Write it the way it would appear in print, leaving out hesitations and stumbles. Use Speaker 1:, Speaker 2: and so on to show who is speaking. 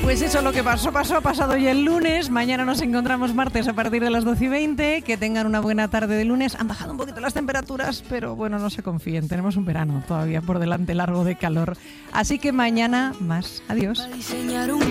Speaker 1: Pues eso, lo que pasó, ha pasado ya el lunes. Mañana nos encontramos martes a partir de las 12:20. Que tengan una buena tarde de lunes. Han bajado un poquito las temperaturas, pero bueno, no se confíen. Tenemos un verano todavía por delante largo de calor. Así que mañana más. Adiós.